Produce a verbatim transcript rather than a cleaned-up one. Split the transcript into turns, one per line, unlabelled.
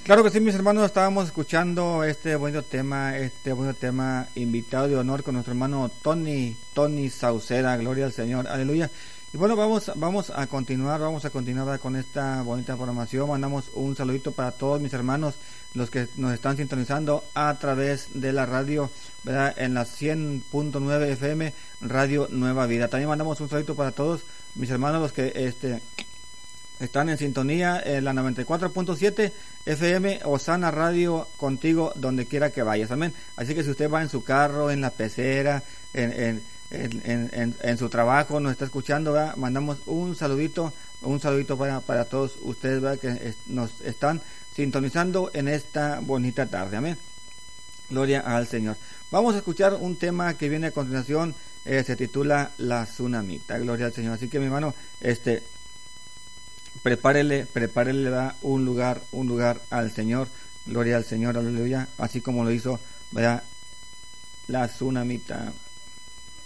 Claro que sí, mis hermanos, estábamos escuchando este bonito tema, este bonito tema, invitado de honor con nuestro hermano Tony, Tony Sauceda, gloria al Señor, aleluya. Y bueno, vamos, vamos a continuar, vamos a continuar con esta bonita programación. Mandamos un saludito para todos mis hermanos, los que nos están sintonizando a través de la radio, ¿verdad? En la cien punto nueve F M, Radio Nueva Vida. También mandamos un saludito para todos mis hermanos, los que este están en sintonía en la noventa y cuatro punto siete F M, Osana Radio, contigo donde quiera que vayas, amén. Así que si usted va en su carro, en la pecera, en, en, en, en, en, en su trabajo, nos está escuchando, ¿verdad? Mandamos un saludito, un saludito para, para todos ustedes, ¿verdad? Que es, nos están sintonizando en esta bonita tarde, amén. Gloria al Señor. Vamos a escuchar un tema que viene a continuación, eh, se titula La Tsunamita, gloria al Señor. Así que mi hermano, este... prepárele, prepárele da un lugar, un lugar al Señor, gloria al Señor, aleluya, así como lo hizo, ¿verdad? La Tsunamita.